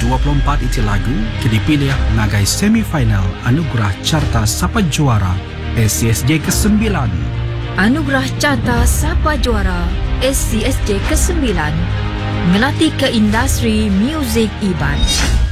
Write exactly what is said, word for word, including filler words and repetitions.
dua puluh empat itu lagu ke dipilih ngagai semifinal Anugerah Carta Sapa Juara S C S J kesembilan. Anugerah Carta Sapa Juara S C S J kesembilan melatih ke industri muzik Iban.